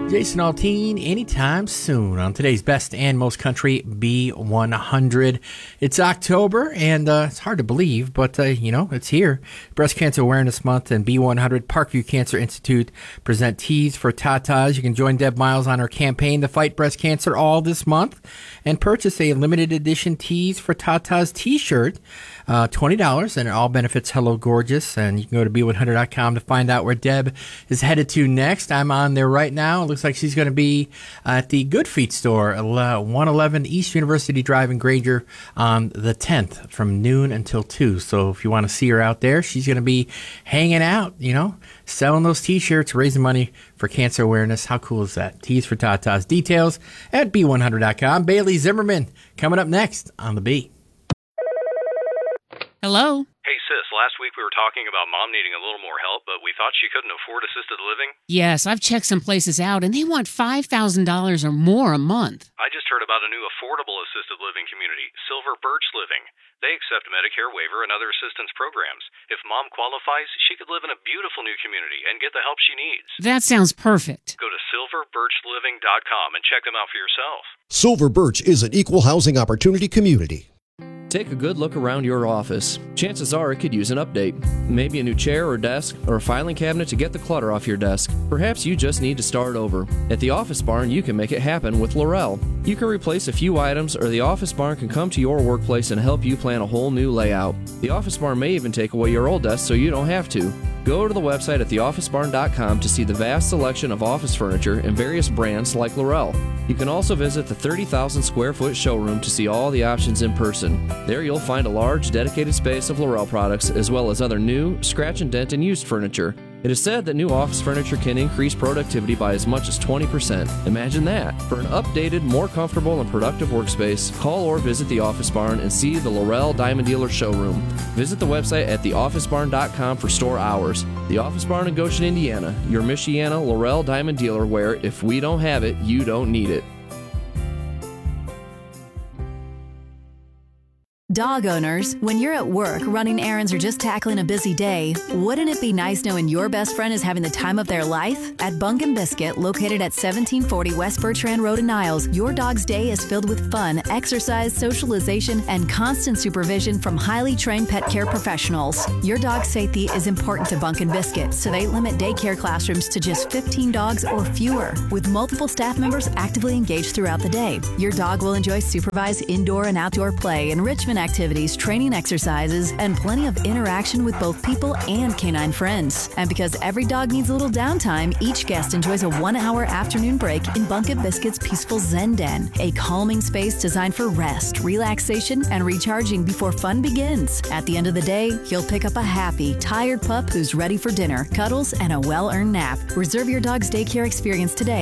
Jason Alteen, anytime soon on today's Best and Most Country B100. It's October, and it's hard to believe, but, it's here. Breast Cancer Awareness Month and B100 Parkview Cancer Institute present Tees for Tatas. You can join Deb Miles on her campaign to fight breast cancer all this month and purchase a limited edition Tees for Tatas t-shirt, $20, and it all benefits Hello Gorgeous. And you can go to B100.com to find out where Deb is headed to next. I'm on there right now. It looks like she's going to be at the Good Feet store, 111 East University Drive in Granger on the 10th from noon until 2. So if you want to see her out there, she's going to be hanging out, selling those t-shirts, raising money for cancer awareness. How cool is that? Tees for Tatas. Details at B100.com. Bailey Zimmerman coming up next on The B. Hello? Hey, sis, last week we were talking about Mom needing a little more help, but we thought she couldn't afford assisted living. Yes, I've checked some places out, and they want $5,000 or more a month. I just heard about a new affordable assisted living community, Silver Birch Living. They accept Medicare waiver and other assistance programs. If Mom qualifies, she could live in a beautiful new community and get the help she needs. That sounds perfect. Go to silverbirchliving.com and check them out for yourself. Silver Birch is an equal housing opportunity community. Take a good look around your office. Chances are it could use an update. Maybe a new chair or desk, or a filing cabinet to get the clutter off your desk. Perhaps you just need to start over. At the Office Barn, you can make it happen with Laurel. You can replace a few items, or the Office Barn can come to your workplace and help you plan a whole new layout. The Office Barn may even take away your old desk so you don't have to. Go to the website at theofficebarn.com to see the vast selection of office furniture and various brands like Laurel. You can also visit the 30,000 square foot showroom to see all the options in person. There you'll find a large dedicated space of Laurel products as well as other new, scratch and dent and used furniture. It is said that new office furniture can increase productivity by as much as 20%. Imagine that. For an updated, more comfortable and productive workspace, call or visit the Office Barn and see the Laurel Diamond Dealer showroom. Visit the website at theofficebarn.com for store hours. The Office Barn in Goshen, Indiana, your Michiana Laurel Diamond Dealer where if we don't have it, you don't need it. Dog owners, when you're at work, running errands, or just tackling a busy day, wouldn't it be nice knowing your best friend is having the time of their life? At Bunk & Biscuit, located at 1740 West Bertrand Road in Niles, your dog's day is filled with fun, exercise, socialization, and constant supervision from highly trained pet care professionals. Your dog's safety is important to Bunk & Biscuit, so they limit daycare classrooms to just 15 dogs or fewer, with multiple staff members actively engaged throughout the day. Your dog will enjoy supervised indoor and outdoor play, enrichment activities, training exercises, and plenty of interaction with both people and canine friends. And because every dog needs a little downtime, each guest enjoys a 1-hour afternoon break in Bunk & Biscuit's Peaceful Zen Den, a calming space designed for rest, relaxation, and recharging before fun begins. At the end of the day, you'll pick up a happy, tired pup who's ready for dinner, cuddles, and a well-earned nap. Reserve your dog's daycare experience today